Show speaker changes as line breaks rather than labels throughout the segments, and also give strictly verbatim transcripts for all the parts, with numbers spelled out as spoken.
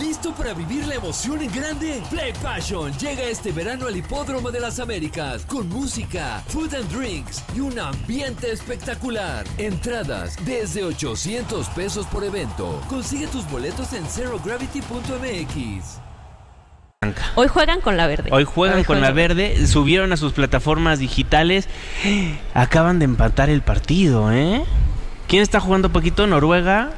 ¿Listo para vivir la emoción en grande? Play Passion llega este verano al Hipódromo de las Américas con música, food and drinks y un ambiente espectacular. Entradas desde ochocientos pesos por evento. Consigue tus boletos en zero gravity punto m x.
Hoy juegan con la verde.
Hoy juegan Hoy con juegan. la verde. Subieron a sus plataformas digitales. Acaban de empatar el partido, ¿eh? ¿Quién está jugando poquito? Noruega,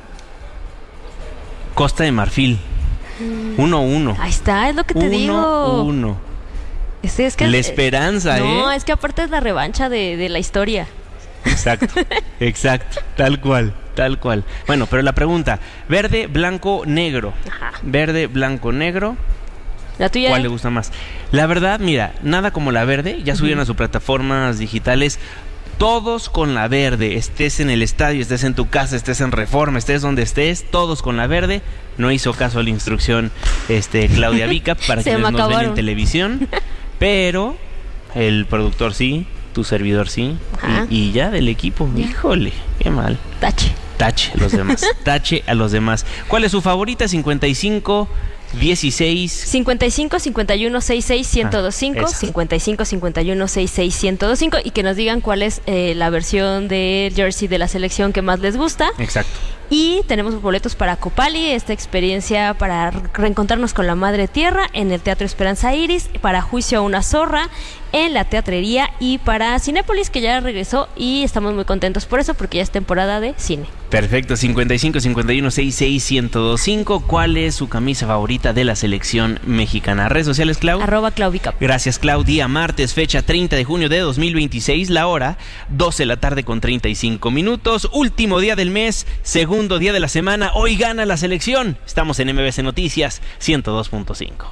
Costa de Marfil. uno uno.
Ahí está, es lo que te
uno,
digo.
uno uno.
Es, es que
la
es,
esperanza,
no,
¿eh?
No, es que aparte es la revancha de, de la historia.
Exacto, exacto, tal cual, tal cual. Bueno, pero la pregunta, verde, blanco, negro.
Ajá.
Verde, blanco, negro.
¿La tuya?
¿Cuál le gusta más? La verdad, mira, nada como la verde. Ya subieron uh-huh. a sus plataformas digitales. Todos con la verde. Estés en el estadio, estés en tu casa, estés en Reforma, estés donde estés, todos con la verde. No hizo caso a la instrucción este Claudia Vica para que nos ven en televisión. Pero el productor sí, tu servidor sí. Y, y ya del equipo, ya. Híjole, qué mal.
Tache.
Tache a los demás. Tache a los demás. ¿Cuál es su favorita? cincuenta y cinco dieciséis
cincuenta y cinco cincuenta y uno sesenta y seis ciento veinticinco, ah, cincuenta y cinco cincuenta y uno sesenta y seis ciento veinticinco y que nos digan cuál es eh, la versión de jersey de la selección que más les gusta.
Exacto.
Y tenemos boletos para Copali, esta experiencia para reencontrarnos con la Madre Tierra en el Teatro Esperanza Iris, para Juicio a una zorra en la Teatrería y para Cinépolis, que ya regresó y estamos muy contentos por eso porque ya es temporada de cine.
Perfecto, cincuenta y cinco cincuenta y uno sesenta y seis ciento veinticinco. ¿Cuál es su camisa favorita de la selección mexicana? Redes sociales, Clau.
Arroba Claudica.
Gracias, Clau. Día martes, fecha treinta de junio de dos mil veintiséis, la hora doce de la tarde con treinta y cinco minutos. Último día del mes, segundo día de la semana. Hoy gana la selección. Estamos en M B C Noticias ciento dos punto cinco.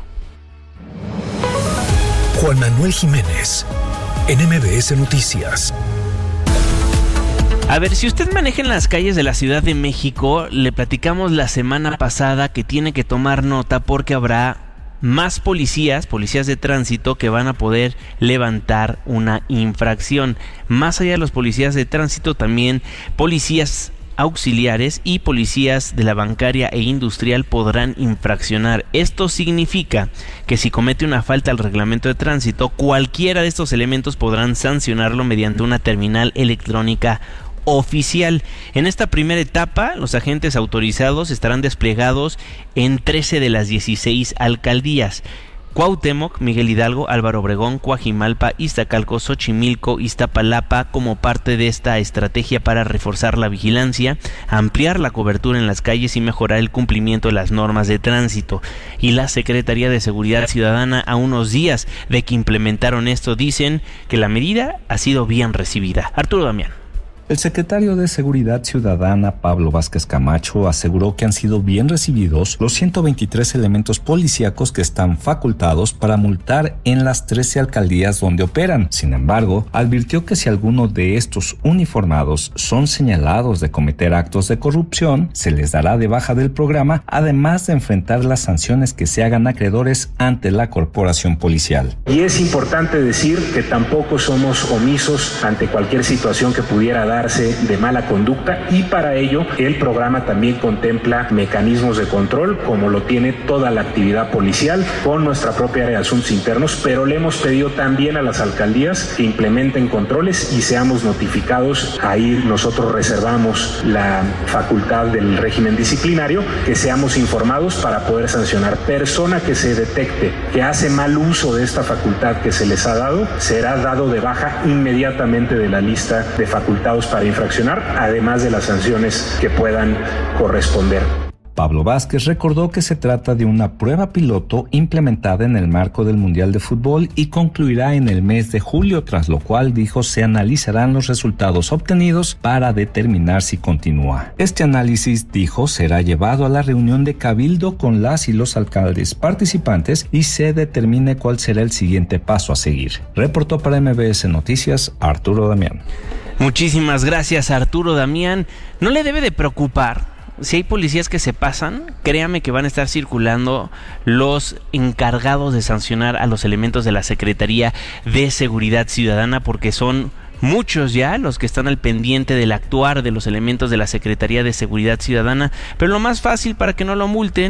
Juan Manuel Jiménez, en M B S Noticias.
A ver, si usted maneja en las calles de la Ciudad de México, le platicamos la semana pasada que tiene que tomar nota porque habrá más policías, policías de tránsito que van a poder levantar una infracción. Más allá de los policías de tránsito, también policías auxiliares y policías de la bancaria e industrial podrán infraccionar. Esto significa que si comete una falta al reglamento de tránsito, cualquiera de estos elementos podrán sancionarlo mediante una terminal electrónica oficial. En esta primera etapa, los agentes autorizados estarán desplegados en trece de las dieciséis alcaldías: Cuauhtémoc, Miguel Hidalgo, Álvaro Obregón, Coajimalpa, Iztacalco, Xochimilco, Iztapalapa, como parte de esta estrategia para reforzar la vigilancia, ampliar la cobertura en las calles y mejorar el cumplimiento de las normas de tránsito. Y la Secretaría de Seguridad Ciudadana, a unos días de que implementaron esto, dicen que la medida ha sido bien recibida. Arturo Damián.
El secretario de Seguridad Ciudadana, Pablo Vázquez Camacho, aseguró que han sido bien recibidos los ciento veintitrés elementos policíacos que están facultados para multar en las trece alcaldías donde operan. Sin embargo, advirtió que si alguno de estos uniformados son señalados de cometer actos de corrupción, se les dará de baja del programa, además de enfrentar las sanciones que se hagan acreedores ante la corporación policial.
Y es importante decir que tampoco somos omisos ante cualquier situación que pudiera dar de mala conducta, y para ello el programa también contempla mecanismos de control, como lo tiene toda la actividad policial con nuestra propia área de asuntos internos, pero le hemos pedido también a las alcaldías que implementen controles y seamos notificados. Ahí nosotros reservamos la facultad del régimen disciplinario, que seamos informados para poder sancionar. Persona que se detecte que hace mal uso de esta facultad que se les ha dado, será dado de baja inmediatamente de la lista de facultados para infraccionar, además de las sanciones que puedan corresponder.
Pablo Vázquez recordó que se trata de una prueba piloto implementada en el marco del Mundial de Fútbol y concluirá en el mes de julio, tras lo cual, dijo, se analizarán los resultados obtenidos para determinar si continúa. Este análisis, dijo, será llevado a la reunión de cabildo con las y los alcaldes participantes y se determine cuál será el siguiente paso a seguir. Reportó para M B S Noticias, Arturo Damián.
Muchísimas gracias, Arturo Damián. No le debe de preocupar. Si hay policías que se pasan, créame que van a estar circulando los encargados de sancionar a los elementos de la Secretaría de Seguridad Ciudadana, porque son muchos ya los que están al pendiente del actuar de los elementos de la Secretaría de Seguridad Ciudadana. Pero lo más fácil para que no lo multen